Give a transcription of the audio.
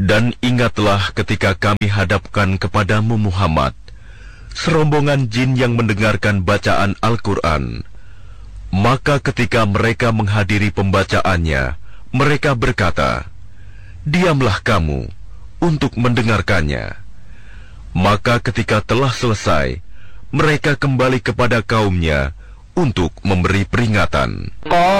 Dan ingatlah ketika kami hadapkan kepadamu Muhammad serombongan jin yang mendengarkan bacaan Al-Quran. Maka ketika mereka menghadiri pembacaannya, mereka berkata, "Diamlah kamu untuk mendengarkannya." Maka ketika telah selesai, mereka kembali kepada kaumnya untuk memberi peringatan.